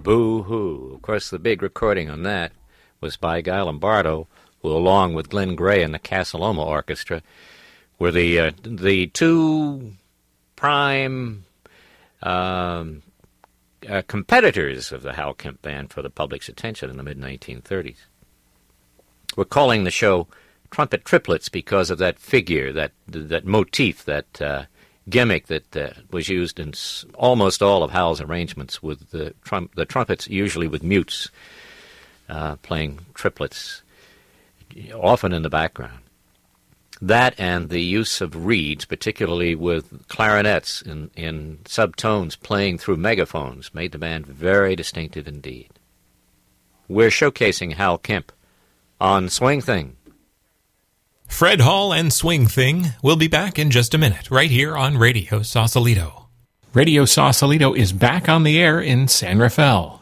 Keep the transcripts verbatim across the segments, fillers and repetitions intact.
Boo-hoo. Of course, the big recording on that was by Guy Lombardo, who, along with Glenn Gray and the Casa Loma Orchestra, were the uh, the two prime um, uh, competitors of the Hal Kemp Band for the public's attention in the mid nineteen thirties. We're calling the show Trumpet Triplets because of that figure, that that motif, that uh, gimmick that uh, was used in s- almost all of Hal's arrangements, with the, trum- the trumpets usually with mutes uh, playing triplets, often in the background. That and the use of reeds, particularly with clarinets in, in subtones playing through megaphones, made the band very distinctive indeed. We're showcasing Hal Kemp on Swing Thing. Fred Hall and Swing Thing will be back in just a minute, right here on Radio Sausalito. Radio Sausalito is back on the air in San Rafael.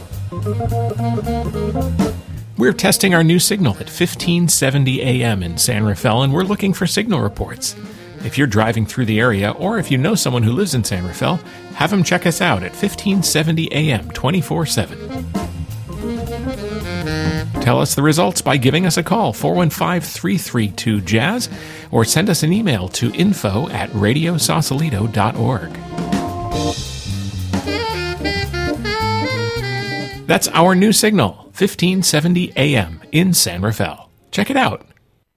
We're testing our new signal at fifteen seventy A M in San Rafael, and we're looking for signal reports. If you're driving through the area, or if you know someone who lives in San Rafael, have them check us out at fifteen seventy A M twenty-four seven. Tell us the results by giving us a call, four one five, three three two, jazz, or send us an email to info at radio sausalito dot org. That's our new signal, fifteen seventy A M in San Rafael. Check it out.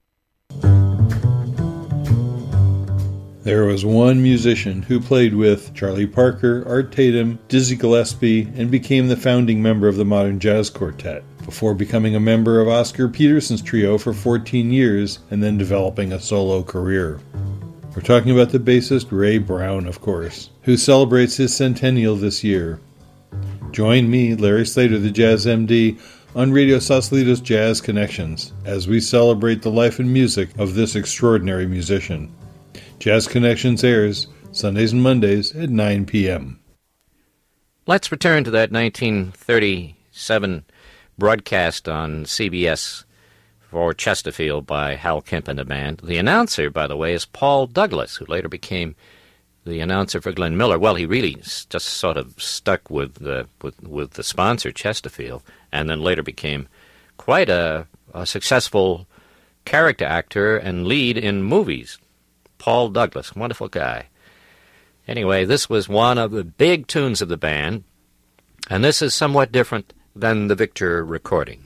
There was one musician who played with Charlie Parker, Art Tatum, Dizzy Gillespie, and became the founding member of the Modern Jazz Quartet, before becoming a member of Oscar Peterson's trio for fourteen years and then developing a solo career. We're talking about the bassist Ray Brown, of course, who celebrates his centennial this year. Join me, Larry Slater, the Jazz M D, on Radio Sausalito's Jazz Connections, as we celebrate the life and music of this extraordinary musician. Jazz Connections airs Sundays and Mondays at nine p.m. Let's return to that nineteen thirty-seven broadcast on C B S for Chesterfield by Hal Kemp and the band. The announcer, by the way, is Paul Douglas, who later became the announcer for Glenn Miller. Well, he really just sort of stuck with the with, with the sponsor, Chesterfield, and then later became quite a, a successful character actor and lead in movies. Paul Douglas, wonderful guy. Anyway, this was one of the big tunes of the band, and this is somewhat different than the Victor recording.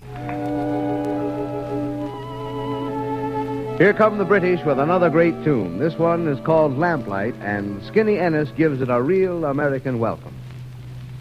Here come the British with another great tune. This one is called Lamplight, and Skinny Ennis gives it a real American welcome.